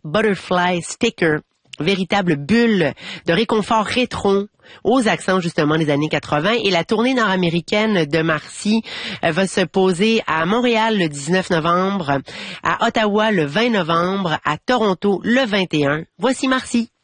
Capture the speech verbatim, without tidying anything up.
Butterfly Sticker, véritable bulle de réconfort rétro aux accents justement des années quatre-vingts. Et la tournée nord-américaine de Marcy euh, va se poser à Montréal le dix-neuf novembre, à Ottawa le vingt novembre, à Toronto le vingt et un. Voici Marcy.